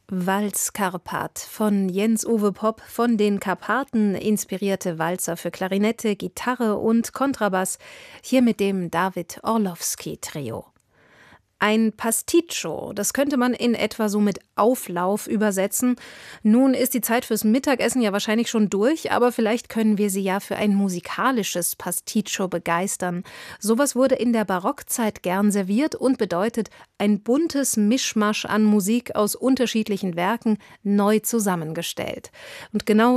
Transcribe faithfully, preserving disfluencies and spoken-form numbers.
Walz Karpat von Jens-Uwe Popp, von den Karpaten inspirierte Walzer für Klarinette, Gitarre und Kontrabass, hier mit dem David Orlowski Trio. Ein Pasticcio, das könnte man in etwa so mit Auflauf übersetzen. Nun ist die Zeit fürs Mittagessen ja wahrscheinlich schon durch, aber vielleicht können wir Sie ja für ein musikalisches Pasticcio begeistern. Sowas wurde in der Barockzeit gern serviert und bedeutet ein buntes Mischmasch an Musik aus unterschiedlichen Werken, neu zusammengestellt. Und genau